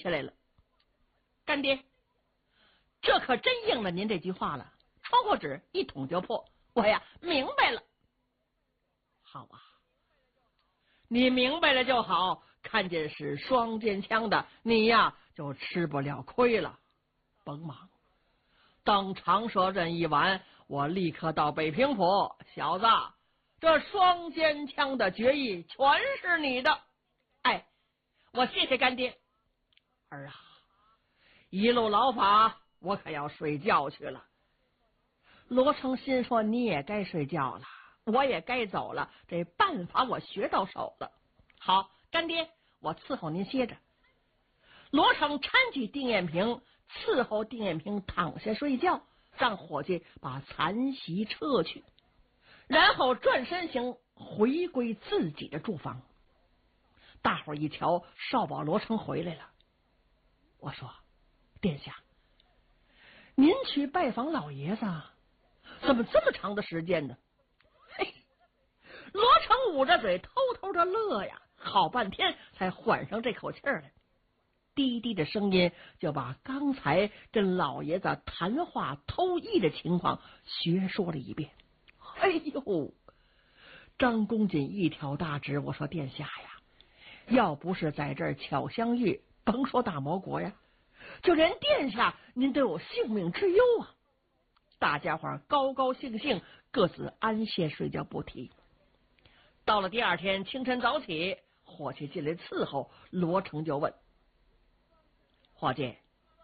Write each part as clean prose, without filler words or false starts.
下来了。干爹，这可真应了您这句话了，窗户纸一捅就破，我呀明白了。好啊，你明白了就好，看见是双肩枪的，你呀就吃不了亏了。甭忙，等长蛇阵一完，我立刻到北平府。小子，这双肩枪的决议全是你的。哎，我谢谢干爹。儿啊，一路劳法，我可要睡觉去了。罗成心说，你也该睡觉了，我也该走了，这办法我学到手了。好，干爹，我伺候您歇着。罗成搀起丁彦平，伺候丁彦平躺下睡觉，让伙计把残席撤去，然后转身行回归自己的住房。大伙儿一瞧，少保罗成回来了。我说，殿下，您去拜访老爷子怎么这么长的时间呢？嘿，罗成捂着嘴偷偷的乐呀，好半天才缓上这口气来，低低的声音就把刚才跟老爷子谈话偷艺的情况学说了一遍。哎呦，张公瑾一挑大指，我说殿下呀，要不是在这儿巧相遇，甭说大魔国呀，就连殿下您都有性命之忧啊！大家伙高高兴兴，各自安歇睡觉不提。到了第二天清晨早起，伙计进来伺候，罗成就问伙计：“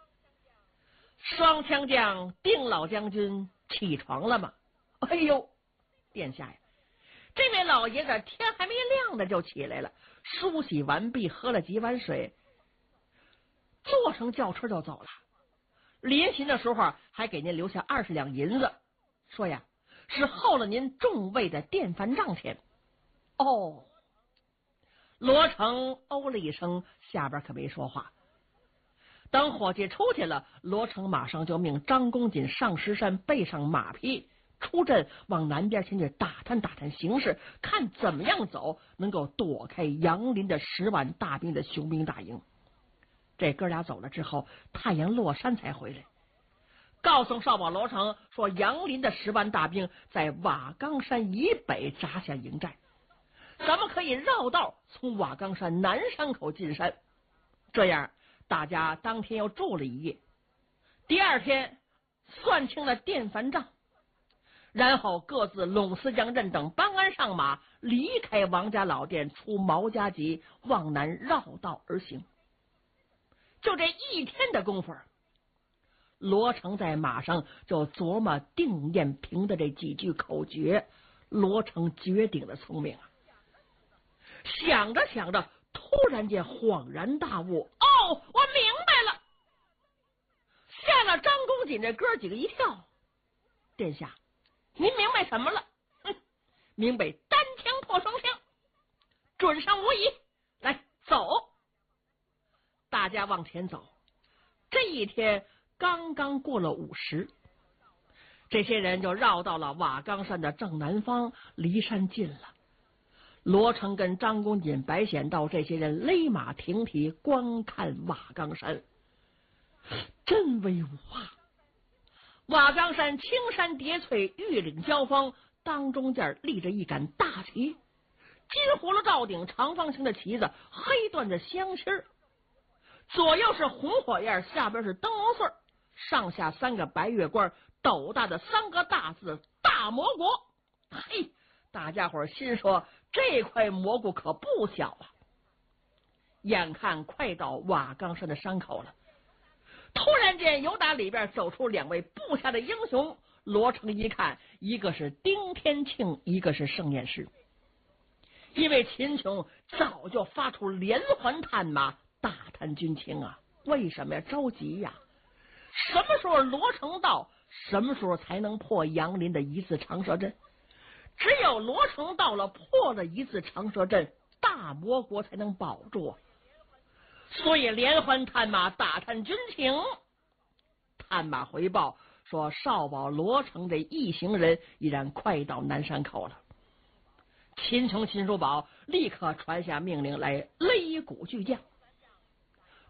双枪将丁老将军起床了吗？”哎呦，殿下呀，这位老爷子天还没亮呢就起来了，梳洗完毕，喝了几碗水，坐上轿车就走了。临行的时候还给您留下20两银子，说呀是候了您众位的电饭账钱。哦，罗成哦了一声，下边可没说话。等伙计出去了，罗成马上就命张公瑾上石山，备上马匹，出阵往南边前去打探打探形势，看怎么样走能够躲开杨林的10万大兵的雄兵大营。这哥俩走了之后，太阳落山才回来，告诉少保罗成说，杨林的10万大兵在瓦岗山以北扎下营寨，咱们可以绕道从瓦岗山南山口进山。这样大家当天又住了一夜，第二天算清了电饭账，然后各自拢司将任等班鞍上马，离开王家老店，出毛家集，往南绕道而行。就这一天的功夫，罗成在马上就琢磨丁彦平的这几句口诀。罗成绝顶的聪明啊！想着想着，突然间恍然大悟，哦，我明白了！吓了张公瑾这哥几个一跳。殿下，您明白什么了？明白单枪破双枪，准上无疑。来，走！大家往前走，这一天刚刚过了午时，这些人就绕到了瓦岗山的正南方，离山近了。罗成跟张公瑾、白显道这些人勒马停蹄观看瓦岗山，真威武啊！瓦岗山青山叠翠，玉岭交锋，当中间立着一杆大旗，金葫芦罩顶，长方形的旗子，黑缎子镶芯，左右是红火焰，下边是灯笼穗，上下3个白月光，斗大的3个大字大魔国。嘿，大家伙心说这块蘑菇可不小啊！眼看快到瓦岗山的山口了，突然间由打里边走出2位部下的英雄。罗成一看，一个是丁天庆，一个是盛彦师。因为秦琼早就发出连环探马打探军情啊，为什么呀？着急呀！什么时候罗成到，什么时候才能破杨林的一字长蛇阵？只有罗成到了，破了一字长蛇阵，大魔国才能保住。所以连环探马打探军情。探马回报说，少保罗成这一行人已然快到南山口了。秦琼、秦叔宝立刻传下命令来，擂鼓巨将。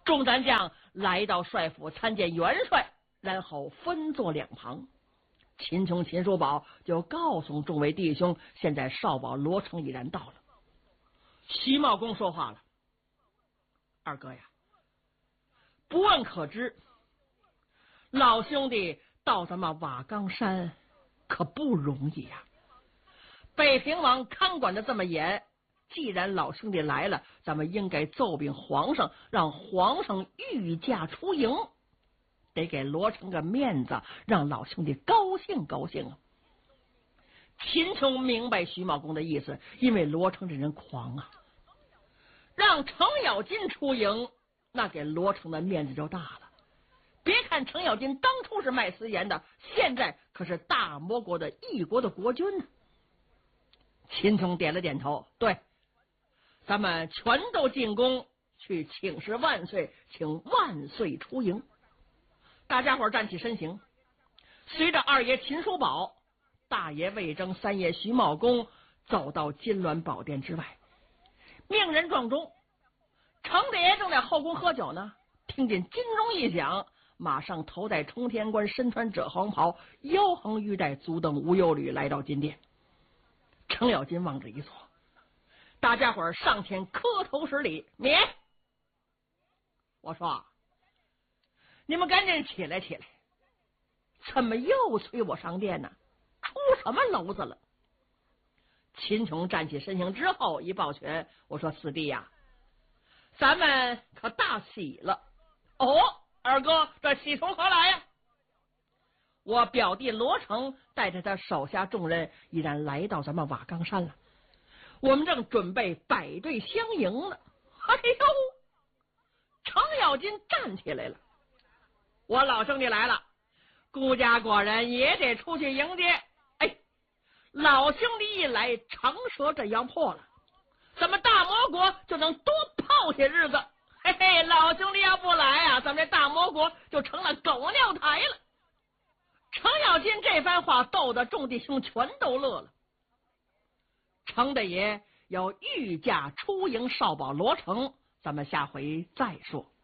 众战将来到帅府参见元帅，然后分坐两旁。秦琼、秦叔宝就告诉众位弟兄，现在少保罗成已然到了。徐茂公说话了：“二哥呀，不问可知，老兄弟到咱们瓦岗山可不容易呀。北平王看管的这么严，既然老兄弟来了，咱们应该奏禀皇上，让皇上御驾出营，得给罗成个面子，让老兄弟高兴高兴啊。”秦琼明白徐茂公的意思，因为罗成这人狂啊，让程咬金出营，那给罗成的面子就大了。别看程咬金当初是卖私盐的，现在可是大魔国的一国的国君呢。秦琼点了点头，对，咱们全都进宫去请示万岁，请万岁出营。大家伙站起身形，随着二爷秦叔宝、大爷魏征、三爷徐茂公走到金銮宝殿之外。命人撞钟，程大爷正在后宫喝酒呢，听见金钟一响，马上头戴冲天冠，身穿赭黄袍，腰横玉带，足蹬无忧履，来到金殿。程咬金往这一坐，大家伙上前磕头施礼。免！我说，你们赶紧起来起来，怎么又催我上殿呢？出什么娄子了？秦琼站起身形之后一抱拳，我说：“四弟呀，咱们可大喜了。”哦，二哥，这喜从何来呀？我表弟罗成带着他手下众人已然来到咱们瓦岗山了，我们正准备摆队相迎呢。哎呦，程咬金站起来了，我老兄弟来了，孤家果然也得出去迎接。哎，老兄弟一来，长蛇阵要破了，咱们大魔国就能多泡些日子。嘿嘿，老兄弟要不来啊，咱们这大魔国就成了狗尿台了。程咬金这番话逗得众弟兄全都乐了。程大爷要御驾出营少保罗成，咱们下回再说。